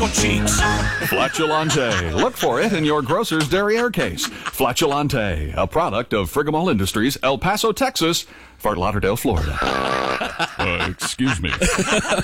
cheeks. Flatulante. Look for it in your grocer's derriere case. Flatulante, a product of Frigamall Industries, El Paso, Texas, Fort Lauderdale, Florida. Excuse me.